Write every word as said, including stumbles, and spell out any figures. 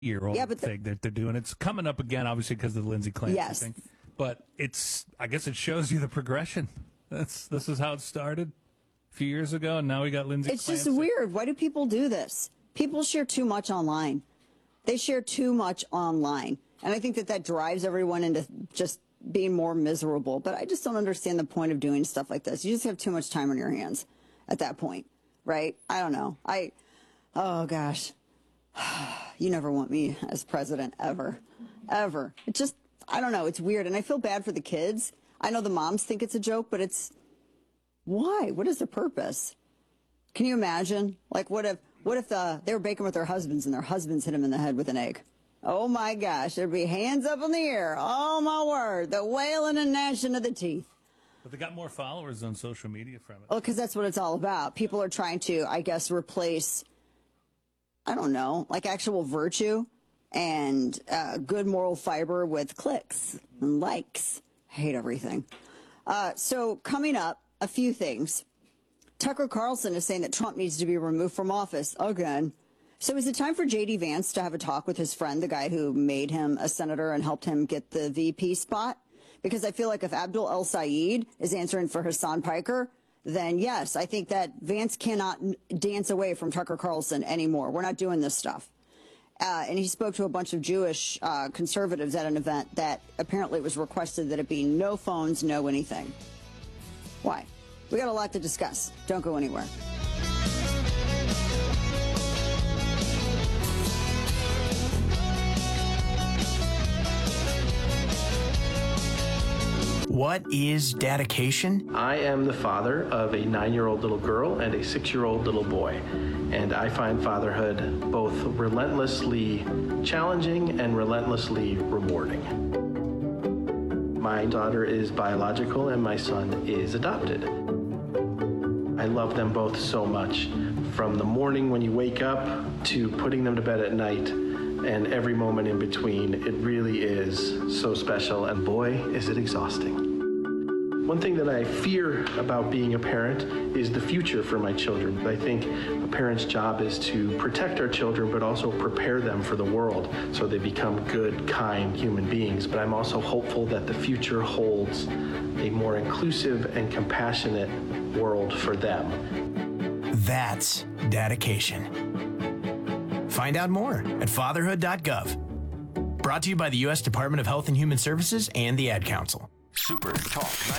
year old Yeah, but the- thing that they're doing. It's coming up again, obviously, because of the Lindsay Clancy Yes. thing. But it's, I guess it shows you the progression. That's This is how it started a few years ago, and now we got Lindsay It's Clancy. just weird. Why do people do this? People share too much online. They share too much online. And I think that that drives everyone into just being more miserable. But I just don't understand the point of doing stuff like this. You just have too much time on your hands at that point, right? I don't know. I, oh gosh. You never want me as president, ever, ever. It just, I don't know. It's weird. And I feel bad for the kids. I know the moms think it's a joke, but it's, why? What is the purpose? Can you imagine? Like, what if, what if the, they were baking with their husbands and their husbands hit them in the head with an egg? Oh my gosh, there'd be hands up in the air. Oh my word, the wailing and gnashing of the teeth. But they got more followers on social media from it. Well, because that's what it's all about. People are trying to, I guess, replace, I don't know, like actual virtue and uh, good moral fiber with clicks and likes. I hate everything. Uh, so coming up, a few things. Tucker Carlson is saying that Trump needs to be removed from office again. So is it time for J D Vance to have a talk with his friend, the guy who made him a senator and helped him get the V P spot? Because I feel like if Abdul El Sayed is answering for Hassan Piker, then yes, I think that Vance cannot dance away from Tucker Carlson anymore. We're not doing this stuff. Uh, and he spoke to a bunch of Jewish uh, conservatives at an event that apparently it was requested that it be no phones, no anything. Why? We got a lot to discuss. Don't go anywhere. What is dedication? I am the father of a nine-year-old little girl and a six-year-old little boy, and I find fatherhood both relentlessly challenging and relentlessly rewarding. My daughter is biological and my son is adopted. I love them both so much, from the morning when you wake up to putting them to bed at night, and every moment in between. It really is so special, and boy, is it exhausting. One thing that I fear about being a parent is the future for my children. I think a parent's job is to protect our children, but also prepare them for the world so they become good, kind human beings. But I'm also hopeful that the future holds a more inclusive and compassionate world for them. That's dedication. Find out more at fatherhood dot gov. Brought to you by the U S Department of Health and Human Services and the Ad Council. Super Talk